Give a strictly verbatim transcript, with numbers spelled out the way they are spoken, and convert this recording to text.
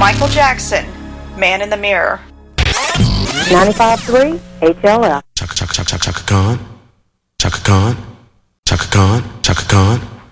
Michael Jackson, Man in the Mirror. ninety-five point three H L F. Chaka Chaka Chaka Chaka Khan. Chaka Khan. Chaka Khan. Chaka Khan.